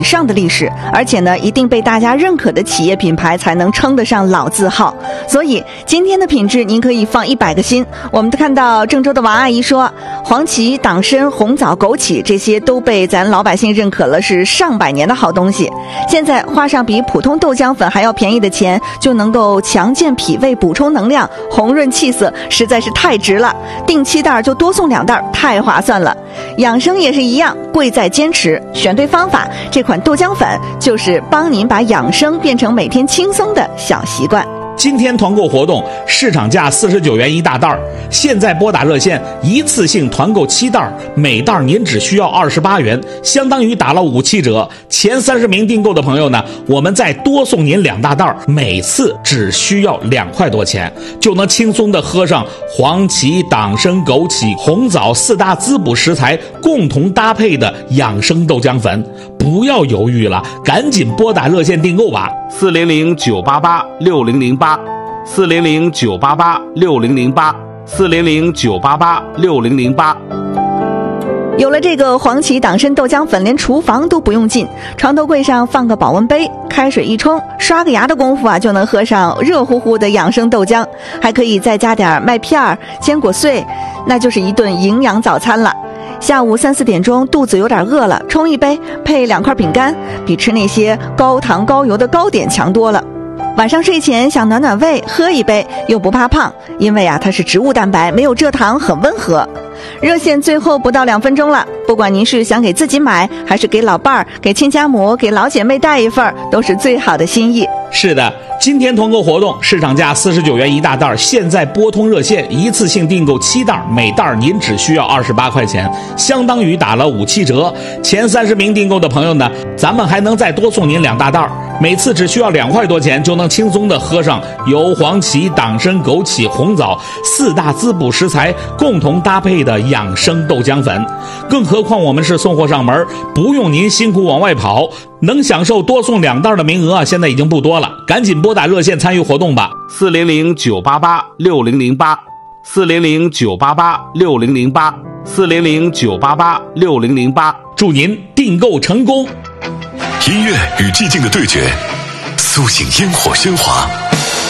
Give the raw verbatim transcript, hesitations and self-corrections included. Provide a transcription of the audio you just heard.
以上的历史，而且呢，一定被大家认可的企业品牌才能称得上老字号。所以今天的品质您可以放一百个心。我们看到郑州的王阿姨说，黄芪、党参、红枣、枸杞这些都被咱老百姓认可了，是上百年的好东西。现在花上比普通豆浆粉还要便宜的钱，就能够强健脾胃、补充能量、红润气色，实在是太值了。订七袋就多送两袋，太划算了。养生也是一样，贵在坚持，选对方法。这款豆浆粉就是帮您把养生变成每天轻松的小习惯。 今天团购活动，市场价四十九元一大袋，现在拨打热线一次性团购七袋，每袋您只需要二十八元，相当于打了五七折。前三十名订购的朋友呢，我们再多送您两大袋，每次只需要两块多钱，就能轻松的喝上黄芪、党参、枸杞、红枣四大滋补食材共同搭配的养生豆浆粉。不要犹豫了，赶紧拨打热线订购吧，四零零九八八六零零八，四零零九八八六零零八，四零零九八八六零零八。 有了这个黄芪党参豆浆粉，连厨房都不用进，床头柜上放个保温杯，开水一冲，刷个牙的功夫啊，就能喝上热乎乎的养生豆浆，还可以再加点麦片、坚果碎，那就是一顿营养早餐了。下午三四点钟肚子有点饿了，冲一杯配两块饼干，比吃那些高糖高油的糕点强多了。晚上睡前想暖暖胃，喝一杯又不怕胖，因为啊它是植物蛋白，没有蔗糖，很温和。热线最后不到两分钟了，不管您是想给自己买，还是给老伴儿、给亲家母、给老姐妹带一份，都是最好的心意。 是的，今天团购活动，市场价四十九元一大袋，现在拨通热线一次性订购七袋，每袋您只需要二十八块钱，相当于打了五七折。前三十名订购的朋友呢，咱们还能再多送您两大袋，每次只需要两块多钱，就能轻松的喝上由黄芪、党参、枸杞、红枣四大滋补食材共同搭配的养生豆浆粉。更何况我们是送货上门，不用您辛苦往外跑，能享受多送两袋的名额现在已经不多了，赶紧拨打热线参与活动吧，四零零九八八六零零八，四零零九八八六零零八，四零零九八八六零零八，祝您订购成功。 音乐与寂静的对决，苏醒烟火喧哗，